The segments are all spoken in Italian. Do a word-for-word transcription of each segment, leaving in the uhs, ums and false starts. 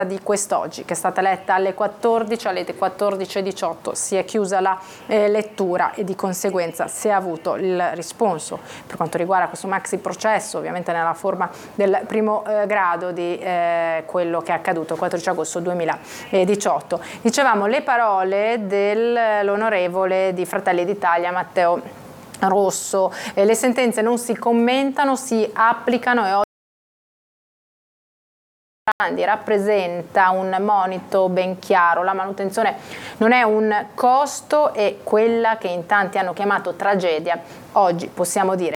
di quest'oggi, che è stata letta alle quattordici, alle quattordici e diciotto si è chiusa la eh, lettura e di conseguenza si è avuto il risponso per quanto riguarda questo maxi processo, ovviamente nella forma del primo eh, grado di eh, quello che è accaduto il quattordici agosto duemiladiciotto. Dicevamo le parole dell'onorevole di Fratelli d'Italia Matteo Rosso, eh, le sentenze non si commentano, si applicano e oggi rappresenta un monito ben chiaro. La manutenzione non è un costo, è quella che in tanti hanno chiamato tragedia. Oggi possiamo dire,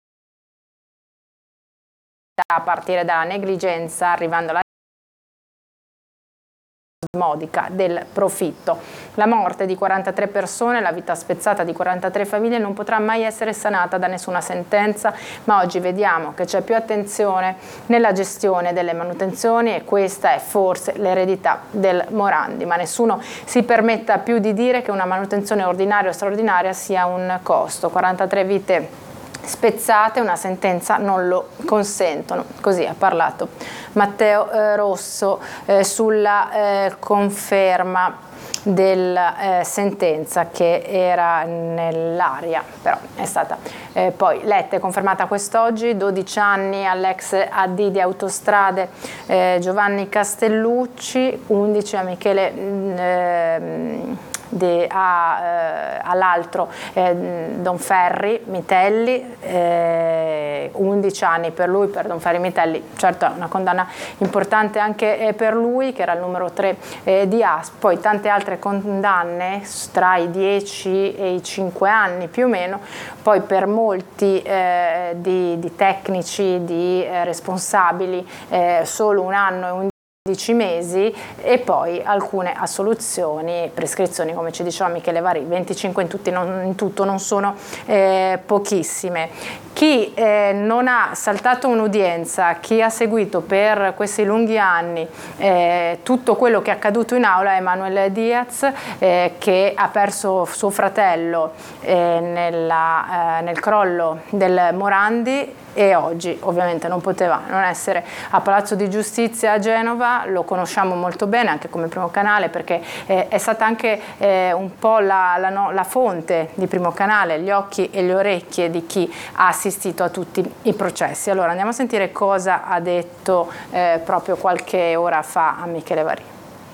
a partire dalla negligenza, arrivando alla modica del profitto. La morte di quarantatré persone, la vita spezzata di quarantatré famiglie non potrà mai essere sanata da nessuna sentenza, ma oggi vediamo che c'è più attenzione nella gestione delle manutenzioni e questa è forse l'eredità del Morandi, ma nessuno si permetta più di dire che una manutenzione ordinaria o straordinaria sia un costo. quarantatré vite spezzate, una sentenza non lo consentono. Così ha parlato Matteo eh, Rosso eh, sulla eh, conferma della eh, sentenza che era nell'aria, però è stata eh, poi letta e confermata quest'oggi. dodici anni all'ex A D di Autostrade eh, Giovanni Castellucci, undici a Michele mh, eh, De, a, eh, all'altro eh, Donferri Mitelli, eh, undici anni per lui, per Donferri Mitelli, certo una condanna importante anche eh, per lui che era il numero tre eh, di A S P, poi tante altre condanne tra i dieci e i cinque anni più o meno, poi per molti eh, di, di tecnici, di eh, responsabili eh, solo un anno e un undici mesi e poi alcune assoluzioni e prescrizioni, come ci diceva Michele Vari, venticinque in, tutti, non, in tutto, non sono eh, pochissime. Chi eh, non ha saltato un'udienza, chi ha seguito per questi lunghi anni eh, tutto quello che è accaduto in aula è Emanuel Diaz, eh, che ha perso suo fratello eh, nella, eh, nel crollo del Morandi e oggi ovviamente non poteva non essere a Palazzo di Giustizia a Genova. Lo conosciamo molto bene anche come Primo Canale perché eh, è stata anche eh, un po' la, la, no, la fonte di Primo Canale, gli occhi e le orecchie di chi ha assistito a tutti i processi. Allora andiamo a sentire cosa ha detto eh, proprio qualche ora fa a Michele Vari.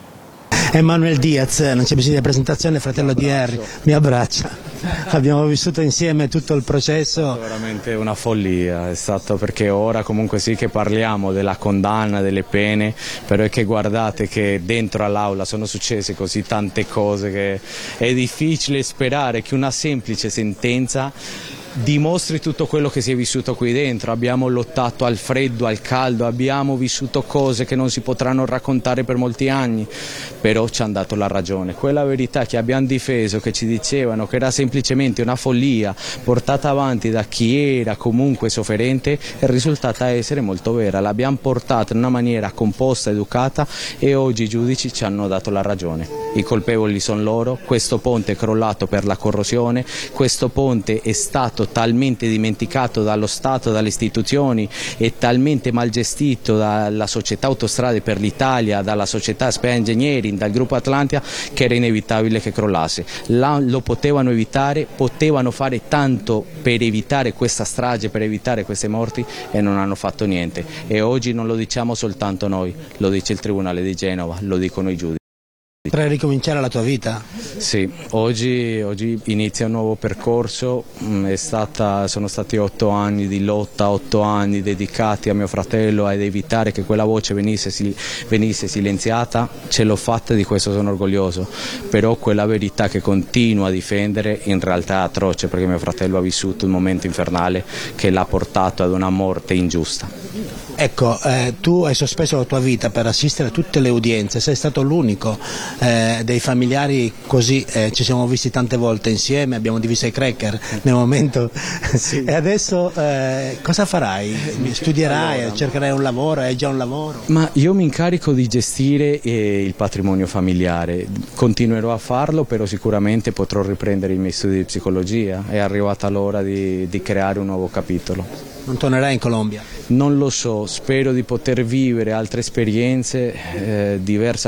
Emanuel Diaz, non c'è bisogno di presentazione, fratello di Harry, mi abbraccia. Abbiamo vissuto insieme tutto il processo. È veramente una follia, è stato perché ora comunque sì che parliamo della condanna, delle pene, però è che guardate che dentro all'aula sono successe così tante cose che è difficile sperare che una semplice sentenza dimostri tutto quello che si è vissuto qui dentro. Abbiamo lottato al freddo, al caldo, abbiamo vissuto cose che non si potranno raccontare per molti anni, però ci hanno dato la ragione. Quella verità che abbiamo difeso, che ci dicevano che era semplicemente una follia portata avanti da chi era comunque sofferente, è risultata essere molto vera. L'abbiamo portata in una maniera composta, educata e oggi i giudici ci hanno dato la ragione. I colpevoli sono loro, questo ponte è crollato per la corrosione, questo ponte è stato talmente dimenticato dallo Stato, dalle istituzioni e talmente mal gestito dalla società Autostrade per l'Italia, dalla società Spea Engineering, dal gruppo Atlantia, che era inevitabile che crollasse. La, lo potevano evitare, potevano fare tanto per evitare questa strage, per evitare queste morti e non hanno fatto niente. E oggi non lo diciamo soltanto noi, lo dice il Tribunale di Genova, lo dicono i giudici. Per ricominciare la tua vita? Sì, oggi, oggi inizia un nuovo percorso, è stata, sono stati otto anni di lotta, otto anni dedicati a mio fratello ad evitare che quella voce venisse, venisse silenziata, ce l'ho fatta, di questo sono orgoglioso, però quella verità che continuo a difendere in realtà è atroce perché mio fratello ha vissuto un momento infernale che l'ha portato ad una morte ingiusta. Ecco, eh, tu hai sospeso la tua vita per assistere a tutte le udienze, sei stato l'unico eh, dei familiari così, eh, ci siamo visti tante volte insieme, abbiamo diviso i cracker nel momento. Sì. E adesso eh, cosa farai? Studierai, allora, cercherai un lavoro, hai già un lavoro? Ma io mi incarico di gestire eh, il patrimonio familiare, continuerò a farlo, però sicuramente potrò riprendere i miei studi di psicologia, è arrivata l'ora di, di creare un nuovo capitolo. Non tornerai in Colombia? non lo so, spero di poter vivere altre esperienze eh, diverse